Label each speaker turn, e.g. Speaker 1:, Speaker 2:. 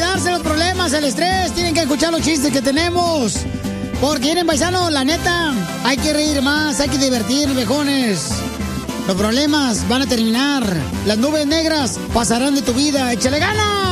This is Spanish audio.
Speaker 1: olvidarse los problemas, el estrés, tienen que escuchar los chistes que tenemos. Porque miren, paisanos, la neta, hay que reír más, hay que divertir, viejones. Los problemas van a terminar. Las nubes negras pasarán de tu vida. ¡Échale ganas!